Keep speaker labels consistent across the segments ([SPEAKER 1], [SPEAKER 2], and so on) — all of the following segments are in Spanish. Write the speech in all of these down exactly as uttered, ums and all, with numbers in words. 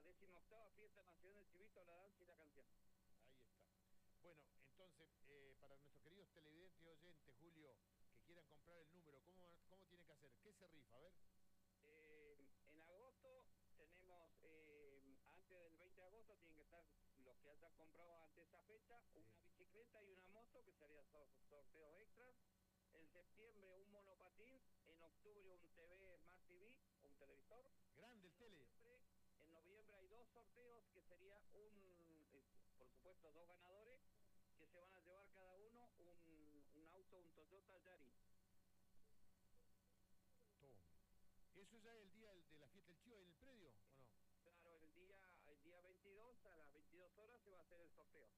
[SPEAKER 1] decimoctava Fiesta Nacional del Chivito, la danza y la canción.
[SPEAKER 2] Ahí está. Bueno, entonces, eh, para nuestros queridos televidentes y oyentes, Julio, que quieran comprar el número, ¿cómo, cómo tiene que hacer? ¿Qué se rifa? A ver.
[SPEAKER 1] Eh, en agosto tenemos, eh, antes del veinte de agosto, tienen que estar los que hayan comprado ante esa fecha,
[SPEAKER 2] Sí.
[SPEAKER 1] una bicicleta y una moto, que serían sor sorteos extras. En septiembre un monopatín, en octubre un T V Smart T V, un televisor.
[SPEAKER 2] Grande el tele.
[SPEAKER 1] En noviembre hay dos sorteos, que sería un, eh, por supuesto, dos ganadores, que se van a llevar cada uno un, un auto, un Toyota Yaris.
[SPEAKER 2] Tome. ¿Eso ya es el día de la fiesta del Chivo en el predio o no?
[SPEAKER 1] Claro, el día, el día veintidós, a las veintidós horas, se va a hacer el sorteo.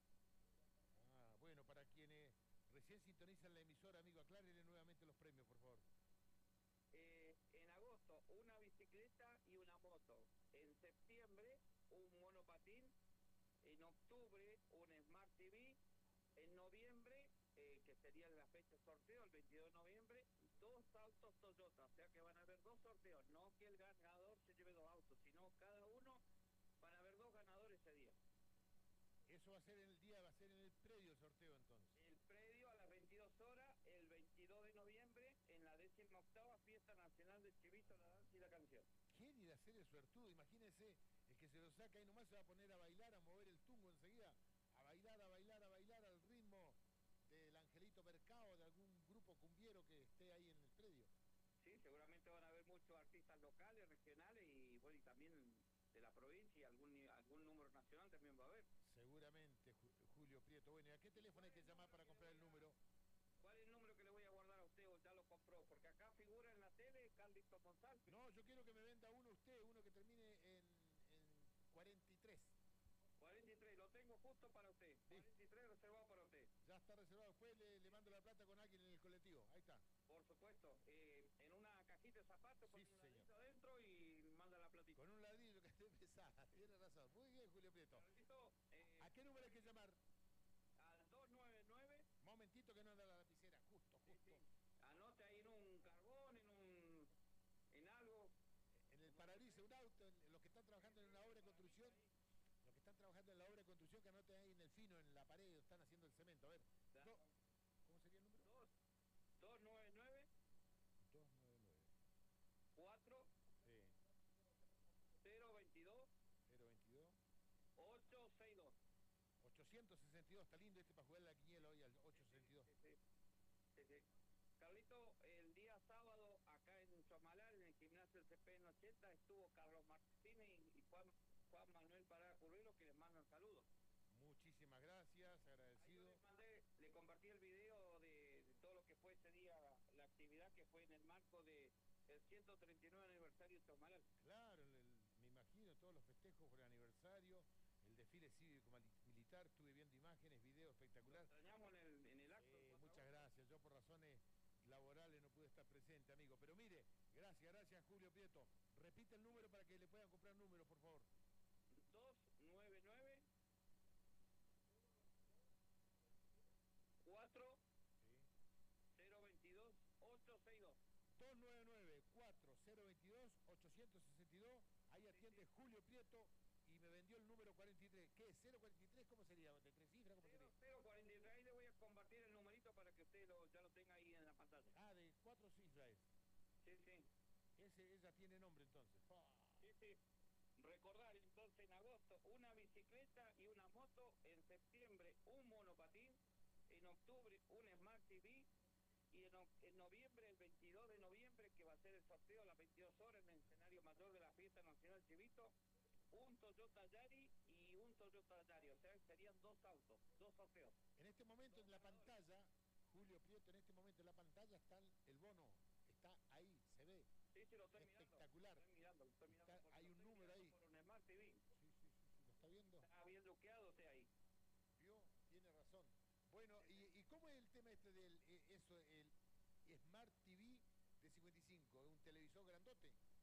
[SPEAKER 2] Ah, bueno, para quienes recién sintonizan la emisora, amigo, aclárele nuevamente los premios, por favor.
[SPEAKER 1] Eh, en agosto, una bicicleta y una moto. En septiembre, un monopatín. En octubre, un Smart T V. En noviembre, eh, que sería la fecha de sorteo, el veintidós de noviembre, dos autos Toyota. O sea que van a haber dos sorteos. No que el ganador se lleve dos autos, sino cada uno van a haber dos ganadores ese día.
[SPEAKER 2] Eso va a ser en el día, va a ser en el predio sorteo entonces.
[SPEAKER 1] El predio a las veintidós horas, el veintidós de noviembre, en la decimoctava Fiesta Nacional del Chivito, la danza y la canción.
[SPEAKER 2] ¿Quién irá a hacer el suertudo? Imagínense, el que se lo saca ahí nomás se va a poner a bailar, a mover el tungo enseguida, a bailar, a bailar, a bailar al ritmo del Angelito Mercado, de algún grupo cumbiero que esté ahí en el predio.
[SPEAKER 1] Sí, seguramente van a haber muchos artistas locales, regionales y bueno, y también de la provincia y algún, algún número nacional también va a haber.
[SPEAKER 2] Seguramente, Julio Prieto. Bueno, ¿y a qué teléfono hay que llamar para comprar el número?
[SPEAKER 1] ¿Cuál es el número que le voy a guardar a usted o ya lo compró? Porque acá figura en la tele Carlito González.
[SPEAKER 2] No, yo quiero que me venda uno usted, uno que termine en, en cuarenta y tres.
[SPEAKER 1] cuarenta y tres, lo tengo justo para usted. cuarenta y tres reservado para usted.
[SPEAKER 2] Ya está reservado. Después le, le mando la plata con alguien en el colectivo. Ahí está.
[SPEAKER 1] Por supuesto. Eh, en una cajita de zapatos,
[SPEAKER 2] sí,
[SPEAKER 1] con un
[SPEAKER 2] señor.
[SPEAKER 1] ladrillo adentro y manda la platita.
[SPEAKER 2] Con un ladrillo que esté pesada. Tiene razón. Muy bien, Julio Prieto.
[SPEAKER 1] Carlito, eh,
[SPEAKER 2] ¿A qué número hay que llamar?
[SPEAKER 1] Al dos nueve nueve.
[SPEAKER 2] Momentito que no anda la lapicera. Justo, justo.
[SPEAKER 1] Sí, sí. Anote ahí en un carbón, en un... en algo.
[SPEAKER 2] En el parabrisas, un auto, en los que están trabajando en una obra de construcción. Los que están trabajando en la obra de construcción, que anoten ahí en el fino, en la pared, están haciendo el cemento. A ver. Do, ¿Cómo sería el número?
[SPEAKER 1] dos nueve nueve.
[SPEAKER 2] dos nueve nueve.
[SPEAKER 1] cuatro.
[SPEAKER 2] Sí.
[SPEAKER 1] cero veintidós.
[SPEAKER 2] cero veintidós.
[SPEAKER 1] ochocientos sesenta y dos.
[SPEAKER 2] ochocientos sesenta y dos, está lindo este para jugar la quiniela hoy al ochocientos sesenta y dos.
[SPEAKER 1] Sí, sí, sí, sí. Carlito, el día sábado acá en Chomalal, en el gimnasio del C P N ochenta, estuvo Carlos Martínez y Juan, Juan Manuel Parada Curvelo, que les mandan saludos.
[SPEAKER 2] Muchísimas gracias, agradecido.
[SPEAKER 1] Ahí le, mandé, le compartí el video de, de todo lo que fue ese día, la actividad que fue en el marco de el ciento treinta y nueve aniversario de Chomalal.
[SPEAKER 2] Claro, el, el, me imagino todos los festejos por el aniversario, el desfile cívico-militar, estuve viendo imágenes, videos espectaculares.
[SPEAKER 1] Lo extrañamos en el, en el acto.
[SPEAKER 2] Eh, muchas gracias, yo por razones laborales no pude estar presente, amigo. Pero mire, gracias, gracias, Julio Prieto. Repite el número para que le puedan comprar números, por favor.
[SPEAKER 1] dos nueve nueve. cuatro.
[SPEAKER 2] Sí.
[SPEAKER 1] cero veintidós. ochocientos sesenta y dos.
[SPEAKER 2] dos nueve nueve, cuatro cero veintidós, ochocientos sesenta y dos. Ahí atiende sí, sí. Julio Prieto. Y me vendió el número cuarenta y tres. ¿Qué? ¿cero cuarenta y tres? ¿Cómo sería? ¿De tres cifras? ¿Cómo sería?
[SPEAKER 1] cero cuarenta y tres. Ahí le voy a compartir el numerito para que usted lo, ya lo tenga ahí en la pantalla.
[SPEAKER 2] Ah, de cuatro cifras es.
[SPEAKER 1] Sí, sí.
[SPEAKER 2] Ese, ella tiene nombre entonces. Oh.
[SPEAKER 1] Sí, sí. Recordar entonces en agosto una bicicleta y una moto. En septiembre un monopatín. En octubre un Smart T V. Y en, en noviembre, el veintidós de noviembre, que va a ser el sorteo a las veintidós horas en el escenario mayor de la Fiesta Nacional Chivito, un Toyota Yaris y un Toyota Yaris, o sea, serían dos autos, dos sorteos.
[SPEAKER 2] En este momento dos en la ganadores. Pantalla, Julio Prieto, en este momento en la pantalla está el bono, está ahí, se ve.
[SPEAKER 1] Sí, sí, lo estoy
[SPEAKER 2] espectacular.
[SPEAKER 1] Mirando, lo estoy mirando, lo estoy mirando.
[SPEAKER 2] Está, hay un número ahí.
[SPEAKER 1] Por un Smart T V.
[SPEAKER 2] Sí, sí, sí, sí, ¿lo está viendo?
[SPEAKER 1] Está bien bloqueado, usted ahí.
[SPEAKER 2] Vio, tiene razón. Bueno, sí, sí. ¿Y, ¿y cómo es el tema este del, eh, eso, el Smart T V de cincuenta y cinco? ¿Un televisor grandote?